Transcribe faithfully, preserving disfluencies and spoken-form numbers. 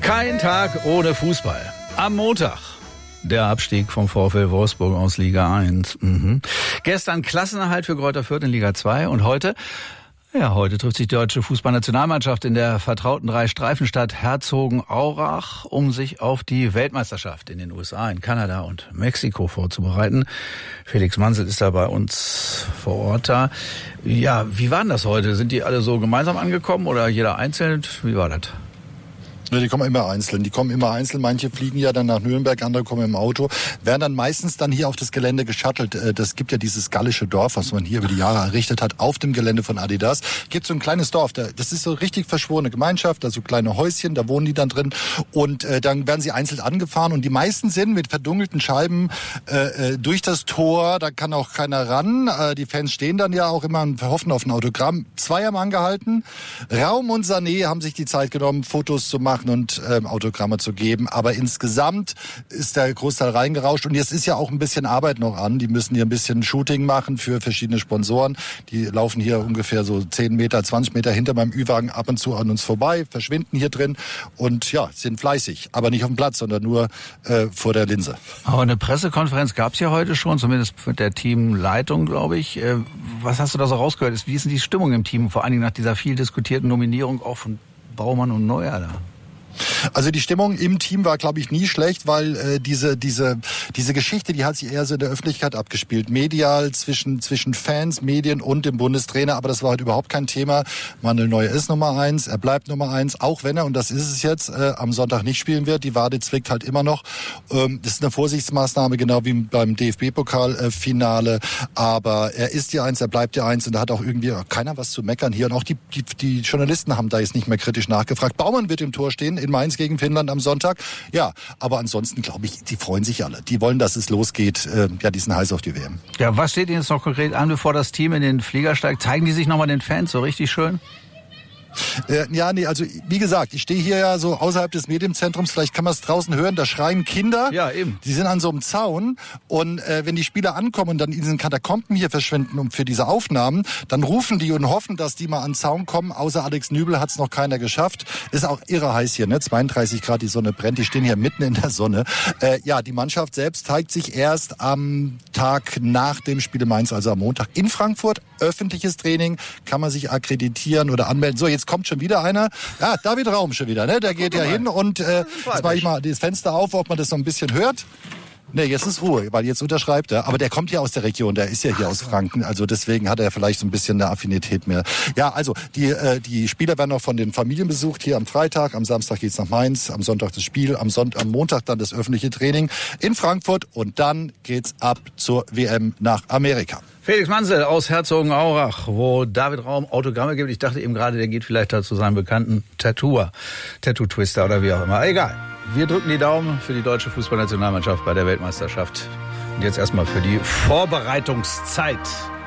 Kein Tag ohne Fußball. Am Montag der Abstieg vom VfL Wolfsburg aus Liga eins. Mhm. Gestern Klassenerhalt für Greuther Fürth in Liga zwei und heute, ja, heute trifft sich die deutsche Fußballnationalmannschaft in der vertrauten Drei-Streifenstadt Herzogenaurach, um sich auf die Weltmeisterschaft in den U S A, in Kanada und Mexiko vorzubereiten. Felix Mansel ist da bei uns vor Ort da. Ja, wie war denn das heute? Sind die alle so gemeinsam angekommen oder jeder einzeln? Wie war das? Ja, die kommen immer einzeln. Die kommen immer einzeln. Manche fliegen ja dann nach Nürnberg, andere kommen im Auto. Werden dann meistens dann hier auf das Gelände geschuttelt. Das gibt ja dieses gallische Dorf, was man hier über die Jahre errichtet hat, auf dem Gelände von Adidas. Gibt so ein kleines Dorf. Das ist so richtig verschworene Gemeinschaft, also kleine Häuschen, da wohnen die dann drin. Und äh, dann werden sie einzeln angefahren. Und die meisten sind mit verdunkelten Scheiben äh, durch das Tor. Da kann auch keiner ran. Äh, die Fans stehen dann ja auch immer und hoffen auf ein Autogramm. Zwei haben angehalten. Raum und Sané haben sich die Zeit genommen, Fotos zu machen und ähm, Autogramme zu geben. Aber insgesamt ist der Großteil reingerauscht. Und jetzt ist ja auch ein bisschen Arbeit noch an. Die müssen hier ein bisschen Shooting machen für verschiedene Sponsoren. Die laufen hier ungefähr so zehn Meter, zwanzig Meter hinter meinem Ü-Wagen ab und zu an uns vorbei, verschwinden hier drin und ja, sind fleißig. Aber nicht auf dem Platz, sondern nur äh, vor der Linse. Aber eine Pressekonferenz gab es ja heute schon, zumindest mit der Teamleitung, glaube ich. Äh, was hast du da so rausgehört? Wie ist denn die Stimmung im Team, vor allen Dingen nach dieser viel diskutierten Nominierung auch von Baumann und Neuer da? Also die Stimmung im Team war, glaube ich, nie schlecht, weil äh, diese diese diese Geschichte, die hat sich eher so in der Öffentlichkeit abgespielt, medial zwischen zwischen Fans, Medien und dem Bundestrainer. Aber das war heute überhaupt kein Thema. Manuel Neuer ist Nummer eins, er bleibt Nummer eins, auch wenn er, und das ist es jetzt, äh, am Sonntag nicht spielen wird. Die Wade zwickt halt immer noch. Ähm, das ist eine Vorsichtsmaßnahme, genau wie beim D F B-Pokal-Finale. Aber er ist die Eins, er bleibt die Eins und da hat auch irgendwie keiner was zu meckern hier. Und auch die die, die Journalisten haben da jetzt nicht mehr kritisch nachgefragt. Baumann wird im Tor stehen in Mainz gegen Finnland am Sonntag. Ja, aber ansonsten glaube ich, die freuen sich alle. Die wollen, dass es losgeht. Äh, ja, die sind heiß auf die W M. Ja, was steht Ihnen jetzt noch konkret an, bevor das Team in den Flieger steigt? Zeigen die sich nochmal den Fans so richtig schön? Äh, ja, nee, also wie gesagt, ich stehe hier ja so außerhalb des Medienzentrums, vielleicht kann man es draußen hören, da schreien Kinder. Ja, eben. Die sind an so einem Zaun und äh, wenn die Spieler ankommen und dann in diesen Katakomben hier verschwinden um für diese Aufnahmen, dann rufen die und hoffen, dass die mal an den Zaun kommen. Außer Alex Nübel hat es noch keiner geschafft. Ist auch irre heiß hier, ne? zweiunddreißig Grad, die Sonne brennt, die stehen hier mitten in der Sonne. Äh, ja, die Mannschaft selbst zeigt sich erst am Tag nach dem Spiel in Mainz, also am Montag in Frankfurt. Öffentliches Training, kann man sich akkreditieren oder anmelden. So, jetzt kommt schon wieder einer. Ja, David Raum schon wieder, ne? Der geht ja hin und äh, jetzt mache ich mal das Fenster auf, ob man das noch ein bisschen hört. Ne, jetzt ist Ruhe, weil jetzt unterschreibt er. Aber der kommt ja aus der Region, der ist ja hier aus Franken. Also deswegen hat er vielleicht so ein bisschen eine Affinität mehr. Ja, also die äh, die Spieler werden noch von den Familien besucht hier am Freitag. Am Samstag geht's nach Mainz, am Sonntag das Spiel, am Sonntag, am Montag dann das öffentliche Training in Frankfurt und dann geht's ab zur W M nach Amerika. Felix Mansel aus Herzogenaurach, wo David Raum Autogramme gibt. Ich dachte eben gerade, der geht vielleicht da zu seinem bekannten Tattooer, Tattoo-Twister oder wie auch immer. Egal. Wir drücken die Daumen für die deutsche Fußballnationalmannschaft bei der Weltmeisterschaft. Und jetzt erstmal für die Vorbereitungszeit.